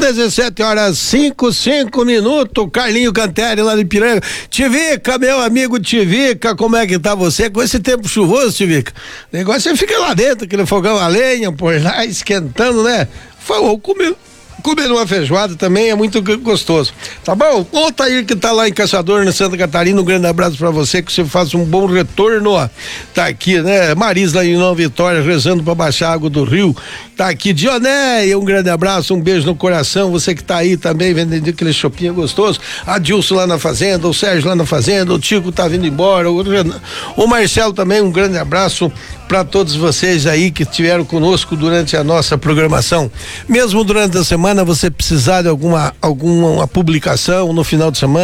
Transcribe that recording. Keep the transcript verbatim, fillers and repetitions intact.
dezessete horas, cinco, cinco minutos, Carlinho Canteri lá de Ipiranga. Tivica, meu amigo Tivica, como é que tá você com esse tempo chuvoso, Tivica? O negócio é ficar lá dentro, aquele fogão a lenha, por lá, esquentando, né? Ou comendo. Comer uma feijoada também é muito gostoso, tá bom? Conta aí que tá lá em Caçador, na Santa Catarina, um grande abraço pra você, que você faça um bom retorno, ó. Tá aqui, né? Maris lá em Nova Vitória, rezando pra baixar a água do rio, tá aqui. Dionéia, um grande abraço, um beijo no coração, você que tá aí também, vendendo aquele chopinho gostoso, a Dilson lá na fazenda, o Sérgio lá na fazenda, o Tico tá vindo embora, o, o Marcelo também, um grande abraço para todos vocês aí que estiveram conosco durante a nossa programação. Mesmo durante a semana, você precisar de alguma alguma publicação no final de semana,